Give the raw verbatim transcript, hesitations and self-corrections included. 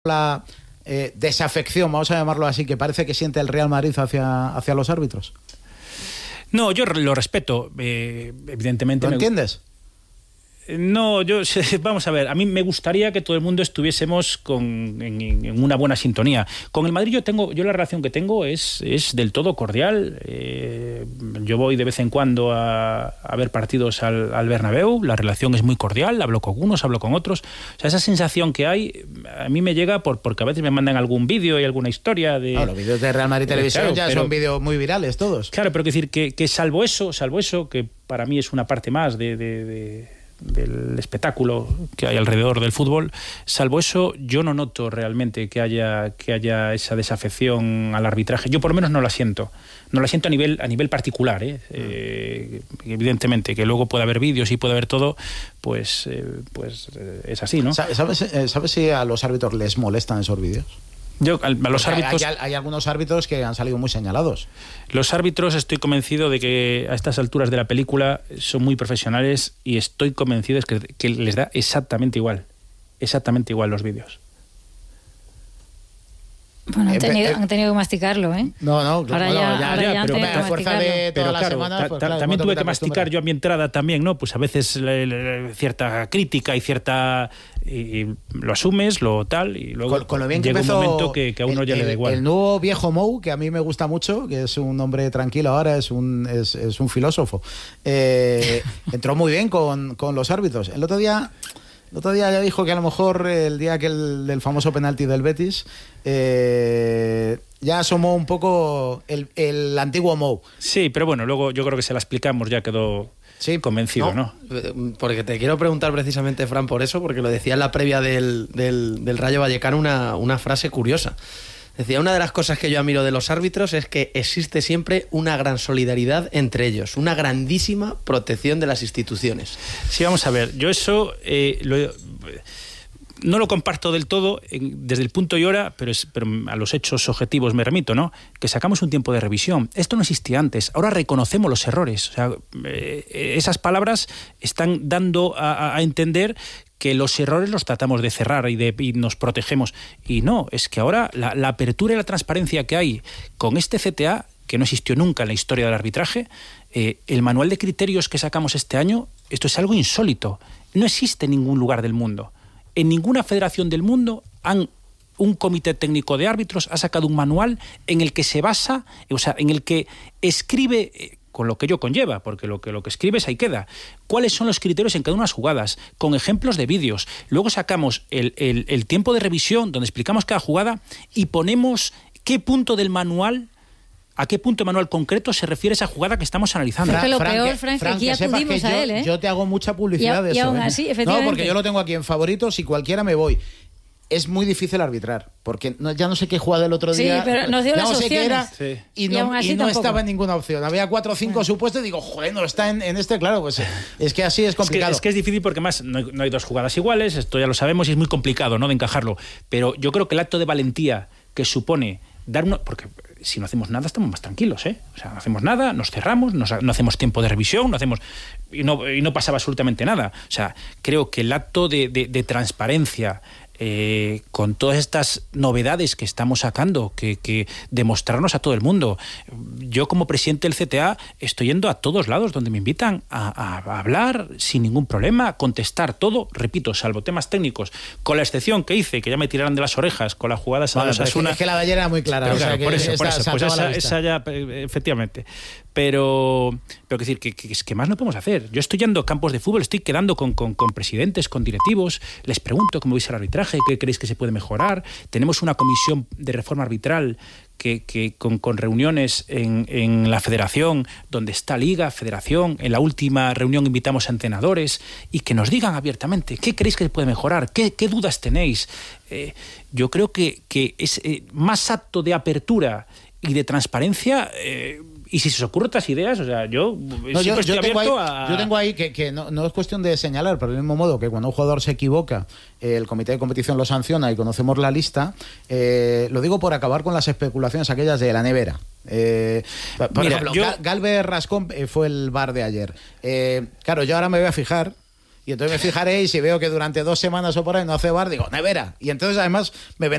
la eh, desafección, vamos a llamarlo así, que parece que siente el Real Madrid hacia, hacia los árbitros? No, yo lo respeto, eh, evidentemente. ¿Lo me... entiendes? No, yo, vamos a ver, a mí me gustaría que todo el mundo estuviésemos con, en, en una buena sintonía. Con el Madrid yo tengo, yo la relación que tengo es, es del todo cordial. Eh, yo voy de vez en cuando a, a ver partidos al, al Bernabéu, la relación es muy cordial, hablo con unos, hablo con otros. O sea, esa sensación que hay, a mí me llega por, porque a veces me mandan algún vídeo y alguna historia de... No, los vídeos de Real Madrid Televisión claro, ya pero, son vídeos muy virales todos. Claro, pero quiero decir que, que salvo eso, salvo eso, que para mí es una parte más de... de, de del espectáculo que hay alrededor del fútbol, salvo eso, yo no noto realmente que haya que haya esa desafección al arbitraje. Yo por lo menos no la siento. No la siento a nivel a nivel particular, ¿eh? Eh, evidentemente, que luego puede haber vídeos y puede haber todo, pues, eh, pues eh, es así, ¿no? ¿Sabes, ¿Sabes si a los árbitros les molestan esos vídeos? Yo, a los árbitros, hay, hay algunos árbitros que han salido muy señalados. Los árbitros, estoy convencido de que a estas alturas de la película son muy profesionales y estoy convencido de que, que les da exactamente igual, exactamente igual los vídeos. Bueno, han tenido, eh, han tenido que masticarlo, ¿é? No, no, claro. Ahora ya, bueno, ya, ahora ya, ya pero han a fuerza de toda pero la claro, semana, ta, pues, ta, claro, también tuve que, que masticar acostumbras. yo a mi entrada también, ¿no? Pues a veces le, le, cierta crítica y cierta... Y lo asumes, lo tal, y luego con, con lo bien llega que empezó un momento que, que a uno el, ya le da igual. El nuevo viejo Mou, que a mí me gusta mucho, que es un hombre tranquilo ahora, es un, es, es un filósofo, eh, entró muy bien con, con los árbitros. El otro día... El otro día ya dijo que a lo mejor el día que el del famoso penalti del Betis eh, ya asomó un poco el, el antiguo Mou. Sí, pero bueno, luego yo creo que se la explicamos, ya quedó sí, convencido, ¿no? ¿no? Porque te quiero preguntar precisamente, Fran, por eso, porque lo decía en la previa del, del, del Rayo Vallecano una, una frase curiosa. Decía, una de las cosas que yo admiro de los árbitros es que existe siempre una gran solidaridad entre ellos, una grandísima protección de las instituciones. Sí, vamos a ver, yo eso eh, lo, no lo comparto del todo en, desde el punto y hora, pero, es, pero a los hechos objetivos me remito, ¿no? Que sacamos un tiempo de revisión. Esto no existía antes, ahora reconocemos los errores. O sea, eh, esas palabras están dando a, a entender que los errores los tratamos de cerrar y, de, y nos protegemos. Y no, es que ahora la, la apertura y la transparencia que hay con este C T A, que no existió nunca en la historia del arbitraje, eh, el manual de criterios que sacamos este año, esto es algo insólito. No existe en ningún lugar del mundo. En ninguna federación del mundo han, un comité técnico de árbitros ha sacado un manual en el que se basa, o sea, en el que escribe... Eh, con lo que ello conlleva, porque lo que, lo que escribes ahí queda. ¿Cuáles son los criterios en cada una de las jugadas? Con ejemplos de vídeos. Luego sacamos el, el, el tiempo de revisión, donde explicamos cada jugada, y ponemos qué punto del manual, a qué punto del manual concreto se refiere esa jugada que estamos analizando. Porque lo Frank, peor, Frank, Frank, que aquí acudimos que a yo, él, ¿eh? Yo te hago mucha publicidad y, de y eso. aún ¿eh? así, efectivamente. No, porque yo lo tengo aquí en favoritos y cualquiera me voy. Es muy difícil arbitrar, porque no, ya no sé qué jugada el otro día. Sí, pero nos dio ya las no sé opciones. qué era Sí. y no, y aún así y no tampoco. estaba en ninguna opción. Había cuatro o cinco bueno. supuestos y digo, joder, no está en, en este, claro, pues es que así es complicado. Es que es, que es difícil porque más no hay, no hay dos jugadas iguales, esto ya lo sabemos y es muy complicado, ¿no?, de encajarlo. Pero yo creo que el acto de valentía que supone dar uno, porque si no hacemos nada estamos más tranquilos, ¿eh? O sea, no hacemos nada, nos cerramos, nos, no hacemos tiempo de revisión, no hacemos y no, y no pasaba absolutamente nada. O sea, creo que el acto de, de, de transparencia, Eh, con todas estas novedades que estamos sacando, que, que demostrarnos a todo el mundo. Yo como presidente del C T A estoy yendo a todos lados donde me invitan a, a, a hablar sin ningún problema, a contestar todo, repito, salvo temas técnicos, con la excepción que hice, que ya me tiraron de las orejas con las jugadas Bueno, a Osasuna. es que la de ayer era muy clara. Pero o sea, claro, que por eso, esta, por eso, pues esa, esa ya, efectivamente. Pero, pero decir, que, que, que más no podemos hacer. Yo estoy yendo a campos de fútbol, estoy quedando con, con, con presidentes, con directivos, les pregunto cómo veis el arbitraje, qué creéis que se puede mejorar. Tenemos una comisión de reforma arbitral que, que con, con reuniones en, en la federación, donde está Liga, Federación. En la última reunión invitamos a entrenadores y que nos digan abiertamente qué creéis que se puede mejorar, qué, qué dudas tenéis. Eh, yo creo que, que es eh, más acto de apertura y de transparencia. Eh, Y si se os ocurren otras ideas, o sea, yo no, siempre yo, estoy yo tengo abierto ahí, a... Yo tengo ahí que, que no, no es cuestión de señalar, pero del mismo modo que cuando un jugador se equivoca, eh, el comité de competición lo sanciona y conocemos la lista, eh, lo digo por acabar con las especulaciones aquellas de la nevera. Eh, por Mira, ejemplo, yo... Galvez Rascón eh, fue el V A R de ayer. Eh, claro, yo ahora me voy a fijar Y entonces me fijaré y si veo que durante dos semanas o por ahí no hace V A R, digo, nevera. Y entonces además me vendrá